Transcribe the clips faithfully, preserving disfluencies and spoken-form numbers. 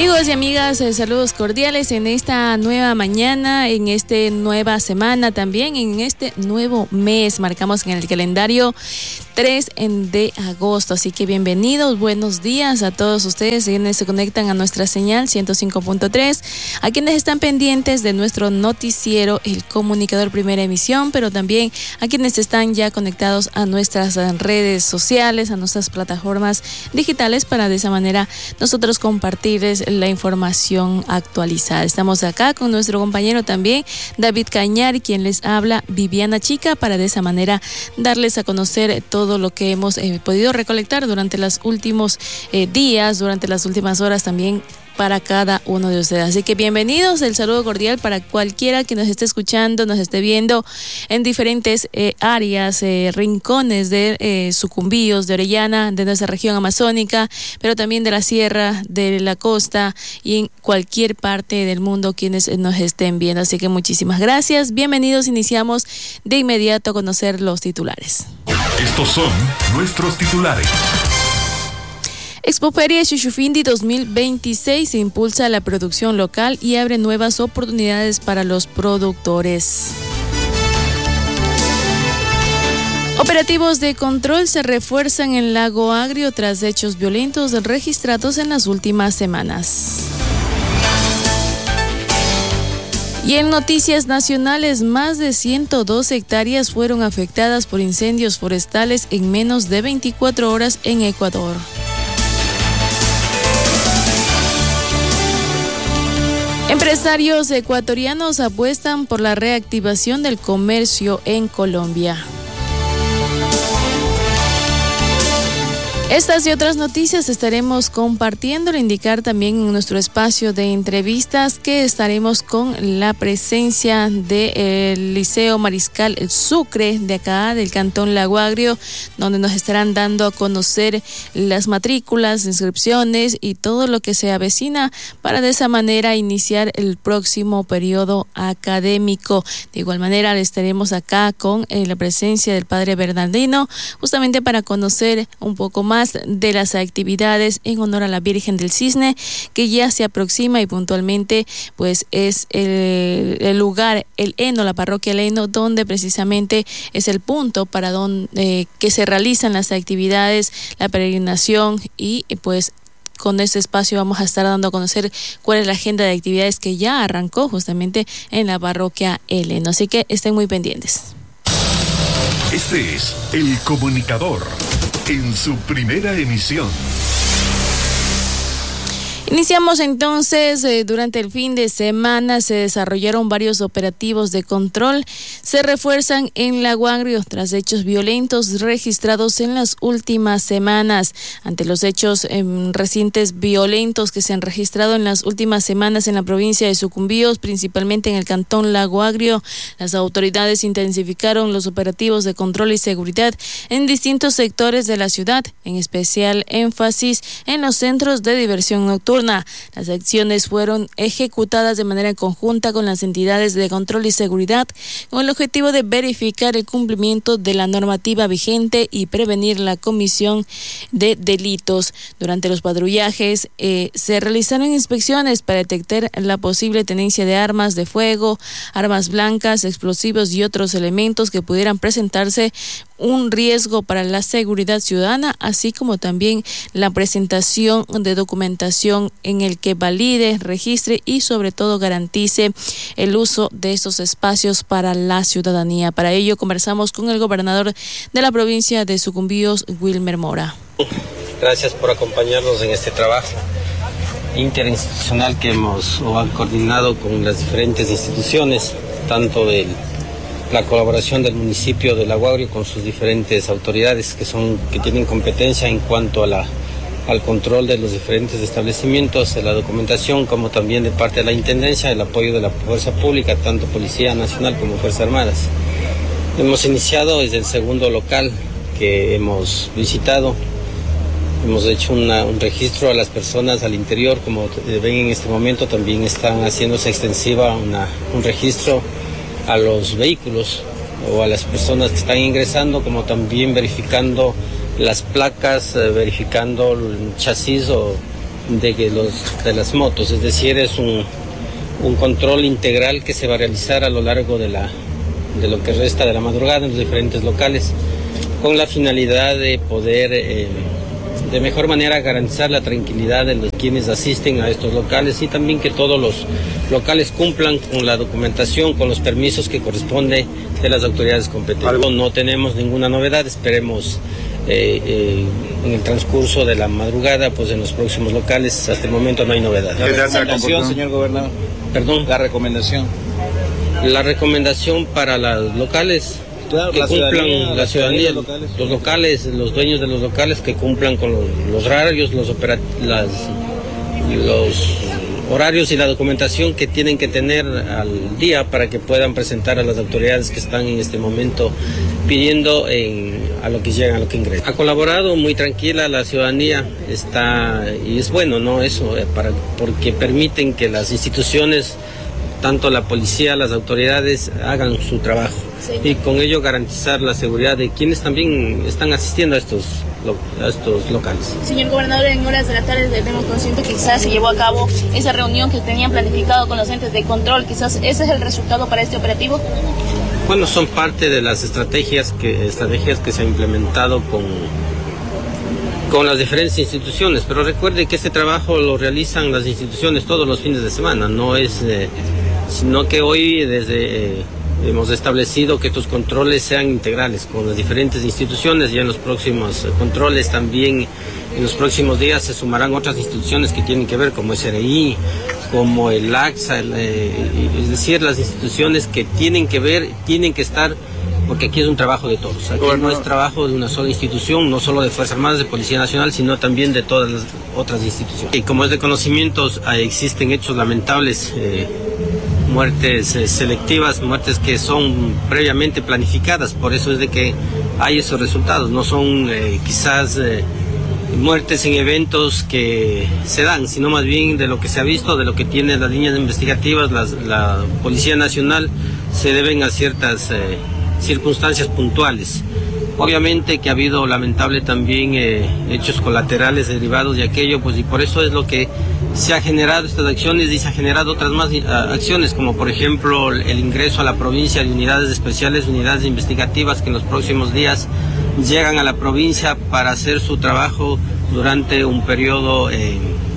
Amigos y amigas, eh, saludos cordiales en esta nueva mañana, en esta nueva semana también, en este nuevo mes. Marcamos en el calendario tres de agosto, así que bienvenidos, buenos días a todos ustedes quienes se conectan a nuestra señal ciento cinco punto tres, a quienes están pendientes de nuestro noticiero El Comunicador Primera Emisión, pero también a quienes están ya conectados a nuestras redes sociales, a nuestras plataformas digitales, para de esa manera nosotros compartirles la información actualizada. Estamos acá con nuestro compañero también David Cañar, quien les habla, Viviana Chica, para de esa manera darles a conocer todo lo que hemos eh, podido recolectar durante los últimos eh, días, durante las últimas horas también para cada uno de ustedes. Así que bienvenidos, el saludo cordial para cualquiera que nos esté escuchando, nos esté viendo en diferentes eh, áreas, eh, rincones de eh, Sucumbíos, de Orellana, de nuestra región amazónica, pero también de la sierra, de la costa y en cualquier parte del mundo quienes nos estén viendo. Así que muchísimas gracias, bienvenidos. Iniciamos de inmediato a conocer los titulares. Estos son nuestros titulares. Expoferia Xuxufindi dos mil veintiséis impulsa la producción local y abre nuevas oportunidades para los productores. Operativos de control se refuerzan en Lago Agrio tras hechos violentos registrados en las últimas semanas. Y en noticias nacionales, más de ciento dos hectáreas fueron afectadas por incendios forestales en menos de veinticuatro horas en Ecuador. Empresarios ecuatorianos apuestan por la reactivación del comercio en Colombia. Estas y otras noticias estaremos compartiendo, al indicar también en nuestro espacio de entrevistas que estaremos con la presencia del Liceo Mariscal Sucre de acá, del Cantón Lago Agrio, donde nos estarán dando a conocer las matrículas, inscripciones y todo lo que se avecina para de esa manera iniciar el próximo periodo académico. De igual manera estaremos acá con eh, la presencia del Padre Bernardino, justamente para conocer un poco más de las actividades en honor a la Virgen del Cisne, que ya se aproxima, y puntualmente pues es el, el lugar, el Heno, la parroquia El Heno, donde precisamente es el punto para donde eh, que se realizan las actividades, la peregrinación, y pues con este espacio vamos a estar dando a conocer cuál es la agenda de actividades que ya arrancó justamente en la parroquia El Heno, así que estén muy pendientes. Este es El Comunicador en su primera emisión. Iniciamos entonces, eh, durante el fin de semana se desarrollaron varios operativos de control, se refuerzan en Lago Agrio tras hechos violentos registrados en las últimas semanas. Ante los hechos eh, recientes violentos que se han registrado en las últimas semanas en la provincia de Sucumbíos, principalmente en el Cantón Lago Agrio, las autoridades intensificaron los operativos de control y seguridad en distintos sectores de la ciudad, en especial énfasis en los centros de diversión nocturna. Las acciones fueron ejecutadas de manera conjunta con las entidades de control y seguridad, con el objetivo de verificar el cumplimiento de la normativa vigente y prevenir la comisión de delitos. Durante los patrullajes eh, se realizaron inspecciones para detectar la posible tenencia de armas de fuego, armas blancas, explosivos y otros elementos que pudieran presentarse un riesgo para la seguridad ciudadana, así como también la presentación de documentación en el que valide, registre y sobre todo garantice el uso de estos espacios para la ciudadanía. Para ello conversamos con el gobernador de la provincia de Sucumbíos, Wilmer Mora. Gracias por acompañarnos en este trabajo interinstitucional que hemos o han coordinado con las diferentes instituciones, tanto del la colaboración del municipio de Lago Agrio con sus diferentes autoridades que son que tienen competencia en cuanto a la al control de los diferentes establecimientos, de la documentación, como también de parte de la Intendencia, el apoyo de la Fuerza Pública, tanto Policía Nacional como Fuerzas Armadas. Hemos iniciado desde el segundo local que hemos visitado. Hemos hecho una, un registro a las personas al interior, como ven en este momento también están haciéndose extensiva una, un registro a los vehículos o a las personas que están ingresando, como también verificando las placas, eh, verificando el chasis o de, que los, de las motos, es decir, es un, un control integral que se va a realizar a lo largo de, la, de lo que resta de la madrugada en los diferentes locales, con la finalidad de poder eh, de mejor manera garantizar la tranquilidad de los quienes asisten a estos locales y también que todos los locales cumplan con la documentación, con los permisos que corresponde de las autoridades competentes. No tenemos ninguna novedad, esperemos eh, eh, en el transcurso de la madrugada, pues en los próximos locales, hasta el momento no hay novedad. ¿Qué recomendación, señor gobernador? Perdón. La recomendación. La recomendación para los locales. Claro, que la cumplan ciudadanía, la ciudadanía, locales. Los locales, los dueños de los locales que cumplan con los, los horarios, los, opera, las, los horarios y la documentación que tienen que tener al día para que puedan presentar a las autoridades que están en este momento pidiendo en, a lo que llegan, a lo que ingresan. Ha colaborado muy tranquila la ciudadanía, está y es bueno, ¿no? Eso, para, porque permiten que las instituciones, tanto la policía, las autoridades, hagan su trabajo. Sí. Y con ello garantizar la seguridad de quienes también están asistiendo a estos, a estos locales. Señor gobernador, en horas de la tarde tenemos consciente que quizás se llevó a cabo esa reunión que tenían planificado con los entes de control. Quizás ese es el resultado para este operativo. Bueno, son parte de las estrategias que, estrategias que se han implementado con, con las diferentes instituciones. Pero recuerde que este trabajo lo realizan las instituciones todos los fines de semana, no es... Eh, sino que hoy desde eh, hemos establecido que estos controles sean integrales con las diferentes instituciones. Ya en los próximos controles también, en los próximos días se sumarán otras instituciones que tienen que ver, como S R I, como el A X A, el, eh, es decir, las instituciones que tienen que ver, tienen que estar, porque aquí es un trabajo de todos. Aquí bueno, no es trabajo de una sola institución, no solo de Fuerzas Armadas, de Policía Nacional, sino también de todas las otras instituciones. Y como es de conocimientos, existen hechos lamentables, eh, muertes eh, selectivas, muertes que son previamente planificadas, por eso es de que hay esos resultados, no son eh, quizás eh, muertes en eventos que se dan, sino más bien de lo que se ha visto, de lo que tienen las líneas investigativas, las, la Policía Nacional, se deben a ciertas eh, circunstancias puntuales. Obviamente que ha habido lamentable también eh, hechos colaterales derivados de aquello, pues y por eso es lo que se ha generado estas acciones y se ha generado otras más uh, acciones, como por ejemplo el ingreso a la provincia de unidades especiales, unidades investigativas que en los próximos días llegan a la provincia para hacer su trabajo durante un periodo eh,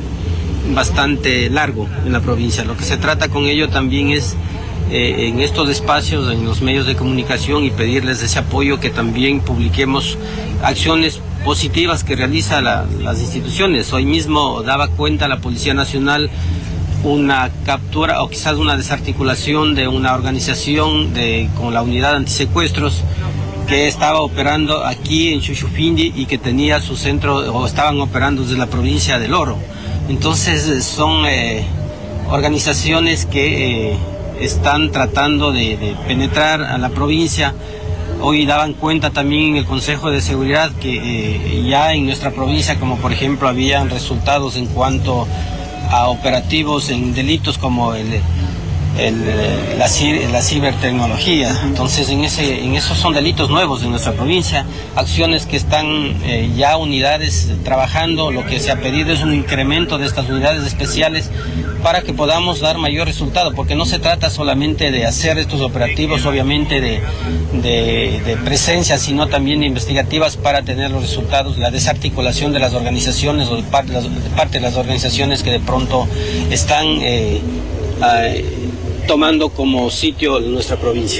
bastante largo en la provincia. Lo que se trata con ello también es Eh, en estos espacios, en los medios de comunicación, y pedirles ese apoyo, que también publiquemos acciones positivas que realiza la, las instituciones. Hoy mismo daba cuenta la Policía Nacional una captura o quizás una desarticulación de una organización de, con la unidad antisecuestros que estaba operando aquí en Chuchufindi y que tenía su centro, o estaban operando desde la provincia del Oro. Entonces son eh, organizaciones que eh, están tratando de, de penetrar a la provincia. Hoy daban cuenta también en el Consejo de Seguridad que eh, ya en nuestra provincia, como por ejemplo habían resultados en cuanto a operativos en delitos como el, el, la, la cibertecnología. Entonces en, ese, en esos son delitos nuevos en nuestra provincia, acciones que están eh, ya unidades trabajando. Lo que se ha pedido es un incremento de estas unidades especiales para que podamos dar mayor resultado, porque no se trata solamente de hacer estos operativos, obviamente de, de, de presencia, sino también de investigativas para tener los resultados, la desarticulación de las organizaciones o de parte, de parte de las organizaciones que de pronto están eh, eh, tomando como sitio nuestra provincia.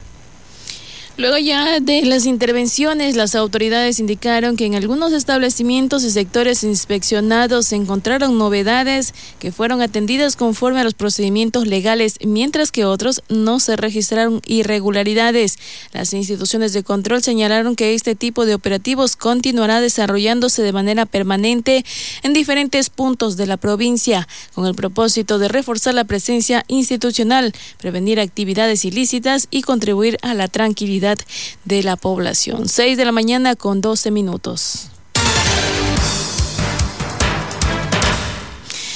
Luego ya de las intervenciones, las autoridades indicaron que en algunos establecimientos y sectores inspeccionados se encontraron novedades que fueron atendidas conforme a los procedimientos legales, mientras que otros no se registraron irregularidades. Las instituciones de control señalaron que este tipo de operativos continuará desarrollándose de manera permanente en diferentes puntos de la provincia, con el propósito de reforzar la presencia institucional, prevenir actividades ilícitas y contribuir a la tranquilidad de la población. seis de la mañana con doce minutos.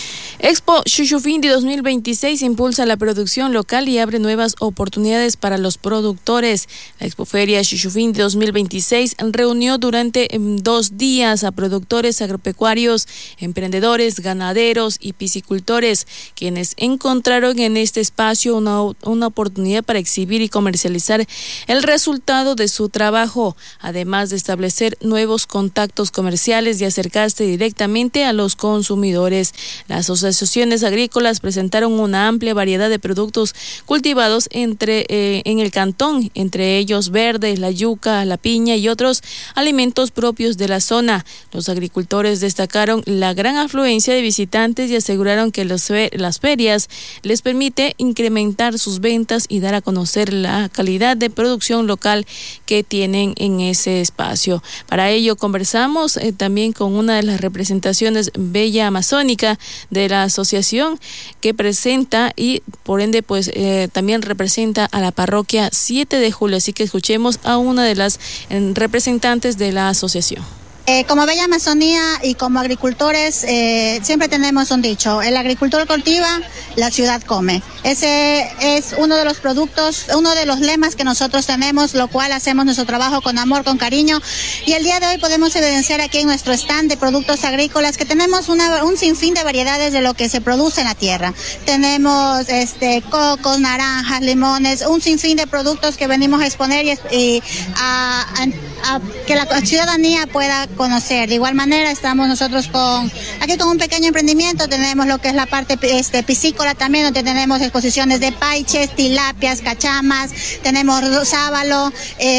Expo Shushufindi dos mil veintiséis impulsa la producción local y abre nuevas oportunidades para los productores. La Expoferia Shushufindi dos mil veintiséis reunió durante dos días a productores agropecuarios, emprendedores, ganaderos y piscicultores, quienes encontraron en este espacio una, una oportunidad para exhibir y comercializar el resultado de su trabajo, además de establecer nuevos contactos comerciales y acercarse directamente a los consumidores. La asociación asociaciones agrícolas presentaron una amplia variedad de productos cultivados entre eh, en el cantón, entre ellos verdes, la yuca, la piña y otros alimentos propios de la zona. Los agricultores destacaron la gran afluencia de visitantes y aseguraron que los, las ferias les permite incrementar sus ventas y dar a conocer la calidad de producción local que tienen en ese espacio. Para ello conversamos eh, también con una de las representaciones Bella Amazónica de la asociación, que presenta y por ende pues eh, también representa a la parroquia siete de julio, así que escuchemos a una de las eh, representantes de la asociación. Eh, como Bella Amazonía y como agricultores eh, siempre tenemos un dicho: el agricultor cultiva, la ciudad come. Ese es uno de los productos, uno de los lemas que nosotros tenemos, lo cual hacemos nuestro trabajo con amor, con cariño, y el día de hoy podemos evidenciar aquí en nuestro stand de productos agrícolas que tenemos una, un sinfín de variedades de lo que se produce en la tierra. Tenemos este cocos, naranjas, limones, un sinfín de productos que venimos a exponer y, y a, a, a que la ciudadanía pueda conocer. De igual manera estamos nosotros con aquí con un pequeño emprendimiento, tenemos lo que es la parte este, piscícola también, donde tenemos exposiciones de paiches, tilapias, cachamas, tenemos sábalo,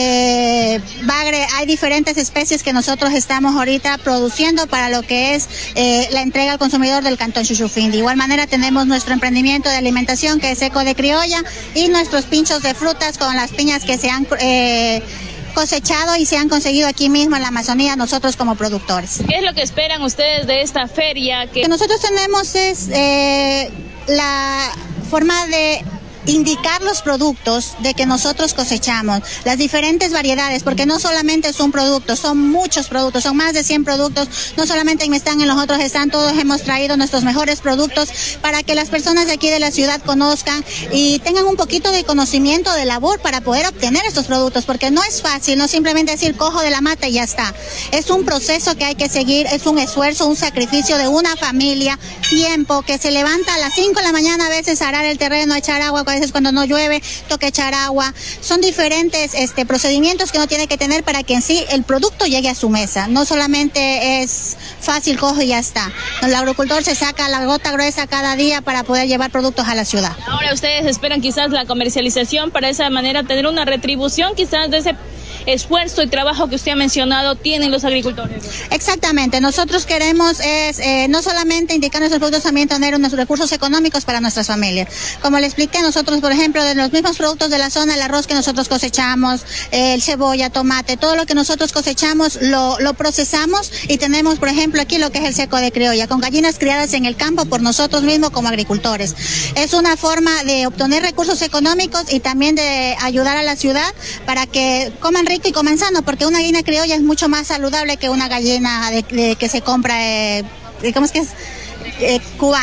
eh, bagre, hay diferentes especies que nosotros estamos ahorita produciendo para lo que es eh, la entrega al consumidor del cantón Shushufindi. De igual manera tenemos nuestro emprendimiento de alimentación que es Eco de Criolla y nuestros pinchos de frutas con las piñas que se han eh, cosechado y se han conseguido aquí mismo en la Amazonía nosotros como productores. ¿Qué es lo que esperan ustedes de esta feria? Que... Lo que nosotros tenemos es eh, la forma de indicar los productos de que nosotros cosechamos, las diferentes variedades, porque no solamente es un producto, son muchos productos, son más de cien productos, no solamente en mi stand, en los otros están, todos hemos traído nuestros mejores productos para que las personas de aquí de la ciudad conozcan y tengan un poquito de conocimiento de labor para poder obtener estos productos, porque no es fácil, no simplemente decir cojo de la mata y ya está, es un proceso que hay que seguir, es un esfuerzo, un sacrificio de una familia, tiempo, que se levanta a las cinco de la mañana a veces a arar el terreno, a echar agua, a veces cuando no llueve, toca echar agua. Son diferentes este, procedimientos que uno tiene que tener para que en sí el producto llegue a su mesa. No solamente es fácil, cojo y ya está. El agricultor se saca la gota gruesa cada día para poder llevar productos a la ciudad. Ahora ustedes esperan quizás la comercialización para de esa manera tener una retribución quizás de ese esfuerzo y trabajo que usted ha mencionado tienen los agricultores. Exactamente, nosotros queremos es eh, no solamente indicar nuestros productos, también tener unos recursos económicos para nuestras familias. Como le expliqué, nosotros por ejemplo de los mismos productos de la zona, el arroz que nosotros cosechamos, eh, el cebolla, tomate, todo lo que nosotros cosechamos lo, lo procesamos y tenemos por ejemplo aquí lo que es el seco de criolla, con gallinas criadas en el campo por nosotros mismos como agricultores. Es una forma de obtener recursos económicos y también de ayudar a la ciudad para que coman rico y coman sano, porque una gallina criolla es mucho más saludable que una gallina de, de, que se compra, eh, ¿cómo es que es? Eh, cubana.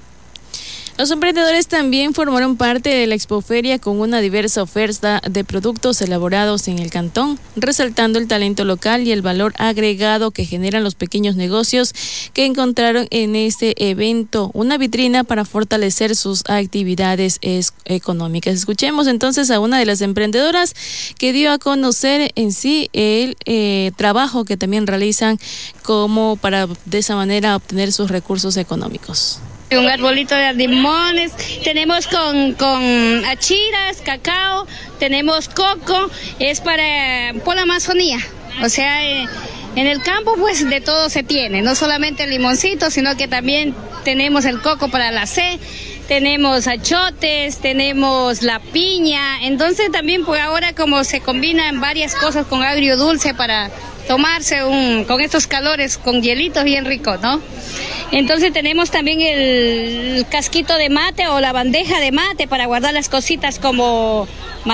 Los emprendedores también formaron parte de la Expoferia con una diversa oferta de productos elaborados en el cantón, resaltando el talento local y el valor agregado que generan los pequeños negocios que encontraron en este evento, una vitrina para fortalecer sus actividades económicas. Escuchemos entonces a una de las emprendedoras que dio a conocer en sí el eh, trabajo que también realizan como para de esa manera obtener sus recursos económicos. Un arbolito de limones, tenemos con, con achiras, cacao, tenemos coco, es para por la Amazonía, o sea, eh, en el campo pues de todo se tiene, no solamente el limoncito, sino que también tenemos el coco para la sed, tenemos achotes, tenemos la piña, entonces también pues ahora como se combinan varias cosas con agrio dulce para tomarse un, con estos calores, con hielitos bien ricos, ¿no? Entonces tenemos también el casquito de mate o la bandeja de mate para guardar las cositas como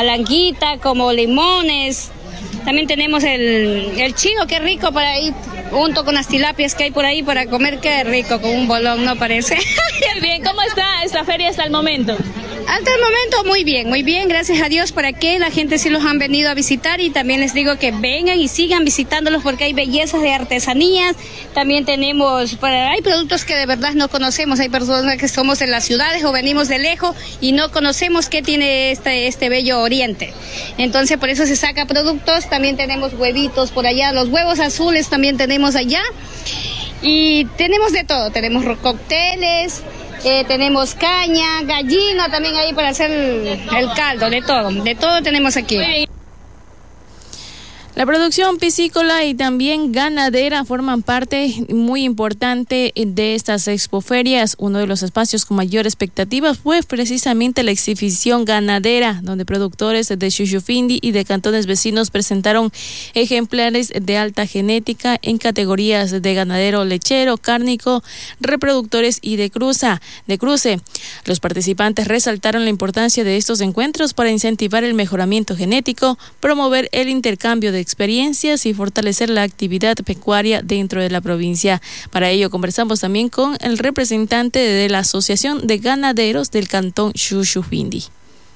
malanguita, como limones. También tenemos el, el chigo, que es rico para ir unto con las tilapias que hay por ahí para comer, qué rico, con un bolón, ¿no parece? Bien, ¿cómo está esta feria hasta el momento? Hasta el momento muy bien, muy bien, gracias a Dios, para que la gente sí los han venido a visitar, y también les digo que vengan y sigan visitándolos porque hay bellezas de artesanías. También tenemos, para, hay productos que de verdad no conocemos, hay personas que somos en las ciudades o venimos de lejos y no conocemos qué tiene este, este bello oriente. Entonces por eso se saca productos. También tenemos huevitos por allá, los huevos azules también tenemos allá, y tenemos de todo, tenemos cócteles. Eh, tenemos caña, gallina también ahí para hacer el, el caldo, de todo, de todo tenemos aquí. La producción piscícola y también ganadera forman parte muy importante de estas expoferias. Uno de los espacios con mayor expectativa fue precisamente la exhibición ganadera, donde productores de Shushufindi y de cantones vecinos presentaron ejemplares de alta genética en categorías de ganadero lechero, cárnico, reproductores y de cruza, de cruce. Los participantes resaltaron la importancia de estos encuentros para incentivar el mejoramiento genético, promover el intercambio de experiencias y fortalecer la actividad pecuaria dentro de la provincia. Para ello conversamos también con el representante de la Asociación de Ganaderos del Cantón Shushufindi.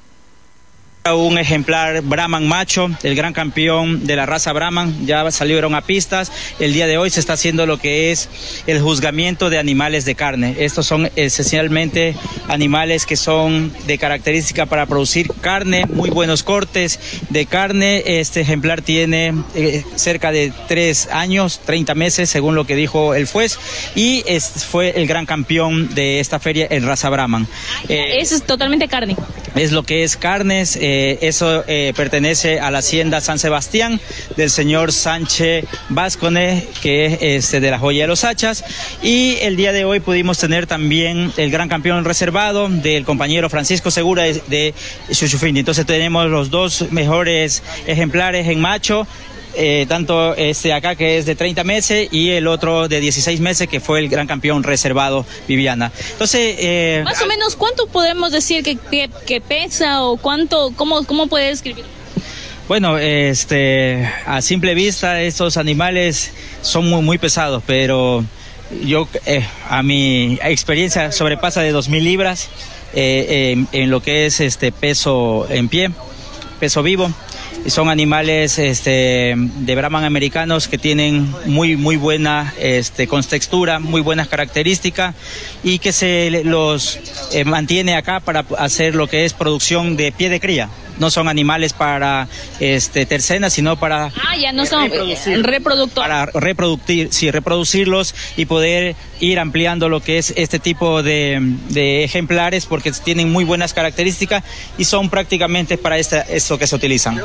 Un ejemplar Brahman macho, el gran campeón de la raza Brahman, ya salieron a pistas. El día de hoy se está haciendo lo que es el juzgamiento de animales de carne. Estos son esencialmente animales que son de característica para producir carne, muy buenos cortes de carne. Este ejemplar tiene eh, cerca de tres años, treinta meses, según lo que dijo el juez, y es, fue el gran campeón de esta feria en raza Brahman. Eh, Eso es totalmente carne. Es lo que es carnes. Eh, Eh, eso eh, pertenece a la hacienda San Sebastián del señor Sánchez Vázquez, que es este, de la Joya de los Hachas, y el día de hoy pudimos tener también el gran campeón reservado del compañero Francisco Segura de, de Shushufindi. Entonces tenemos los dos mejores ejemplares en macho. Eh, tanto este acá que es de treinta meses y el otro de dieciséis meses que fue el gran campeón reservado Viviana. Entonces, eh, más o menos, ¿cuánto podemos decir que, que, que pesa o cuánto, cómo, cómo puede describir? Bueno, este, a simple vista estos animales son muy, muy pesados, pero yo eh, a mi experiencia sobrepasa de dos mil libras eh, en, en lo que es este peso en pie, peso vivo. Son animales este, de Brahman americanos que tienen muy muy buena este, contextura, muy buenas características, y que se los eh, mantiene acá para hacer lo que es producción de pie de cría. No son animales para este, tercenas, sino para ah, ya no son reproductores. Para reproducir, sí, reproducirlos y poder ir ampliando lo que es este tipo de, de ejemplares, porque tienen muy buenas características y son prácticamente para esta, esto que se utilizan.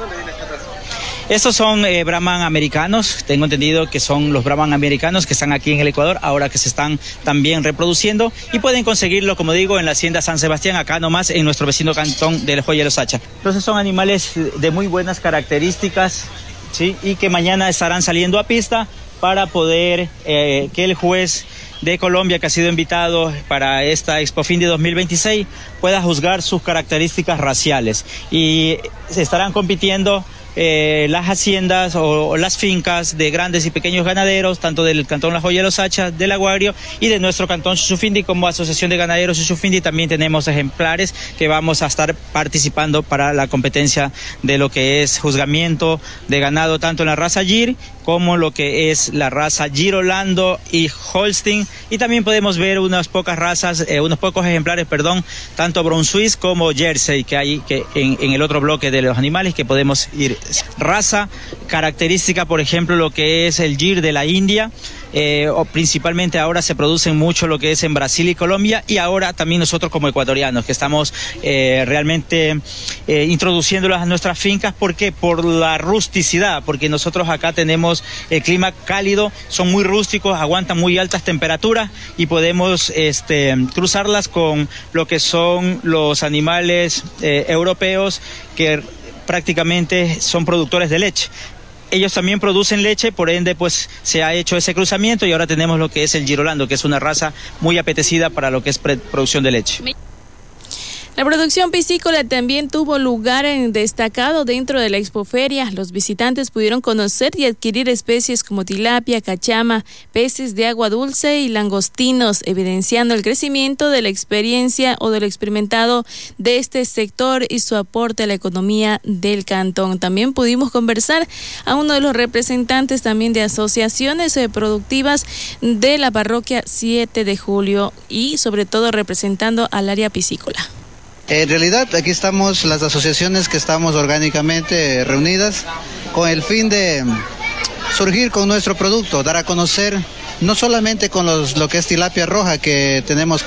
Estos son eh, Brahman americanos, tengo entendido que son los Brahman americanos que están aquí en el Ecuador, ahora que se están también reproduciendo, y pueden conseguirlo, como digo, en la hacienda San Sebastián, acá nomás en nuestro vecino cantón de la Joya de los Hachas. Entonces son animales de muy buenas características, ¿sí? Y que mañana estarán saliendo a pista para poder eh, que el juez de Colombia, que ha sido invitado para esta Expofindi dos mil veintiséis, pueda juzgar sus características raciales, y se estarán compitiendo Eh, las haciendas o, o las fincas de grandes y pequeños ganaderos, tanto del cantón La Joya de los Hachas, del Aguario y de nuestro cantón Shushufindi. Como Asociación de Ganaderos Shushufindi también tenemos ejemplares que vamos a estar participando para la competencia de lo que es juzgamiento de ganado, tanto en la raza Gir como lo que es la raza Girolando y Holstein, y también podemos ver unas pocas razas, eh, unos pocos ejemplares, perdón, tanto Brown Swiss como Jersey que hay que en, en el otro bloque de los animales que podemos ir. Raza característica, por ejemplo, lo que es el Gir de la India, eh, o principalmente ahora se producen mucho lo que es en Brasil y Colombia, y ahora también nosotros como ecuatorianos que estamos eh, realmente eh, introduciéndolas a nuestras fincas. ¿Por qué? Por la rusticidad, porque nosotros acá tenemos el clima cálido, son muy rústicos, aguantan muy altas temperaturas, y podemos este, cruzarlas con lo que son los animales eh, europeos que prácticamente son productores de leche. Ellos también producen leche, por ende pues se ha hecho ese cruzamiento, y ahora tenemos lo que es el Girolando, que es una raza muy apetecida para lo que es producción de leche. La La producción piscícola también tuvo lugar en destacado dentro de la expoferia. Los visitantes pudieron conocer y adquirir especies como tilapia, cachama, peces de agua dulce y langostinos, evidenciando el crecimiento de la experiencia o de lo experimentado de este sector y su aporte a la economía del cantón. También pudimos conversar a uno de los representantes también de asociaciones eh, productivas de la parroquia siete de julio y sobre todo representando al área piscícola. En realidad aquí estamos las asociaciones que estamos orgánicamente reunidas con el fin de surgir con nuestro producto, dar a conocer no solamente con los, lo que es tilapia roja que tenemos